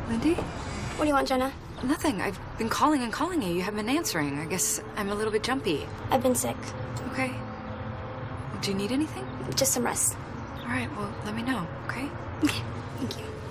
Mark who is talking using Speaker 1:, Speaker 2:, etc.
Speaker 1: Lindy?
Speaker 2: What do you want, Jenna?
Speaker 1: Nothing. I've been calling and calling you. You haven't been answering. I guess I'm a little bit jumpy.
Speaker 2: I've been sick.
Speaker 1: Okay. Do you need anything?
Speaker 2: Just some rest.
Speaker 1: All right, well, let me know, okay?
Speaker 2: Okay, thank you.